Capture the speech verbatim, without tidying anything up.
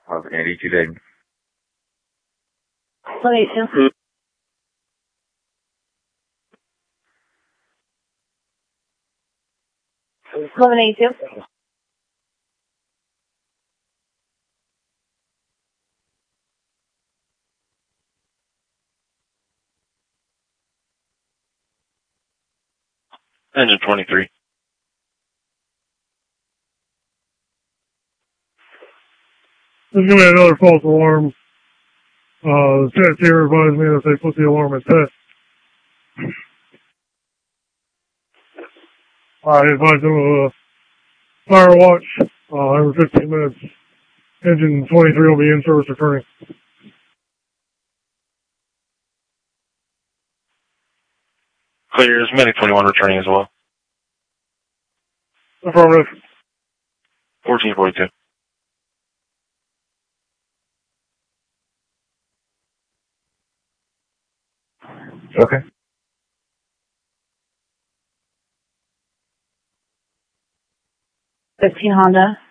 Have an eighty-two day. one eighty-two. eleven eighty-two. Engine twenty-three. There's going to be another false alarm. Uh, the chat here advised me that they put the alarm at test. I advised them of a fire watch, uh, every fifteen minutes. Engine twenty-three will be in service returning. Clear is Medic twenty-one returning as well. Affirmative. fourteen forty-two. Okay. fifteen Honda.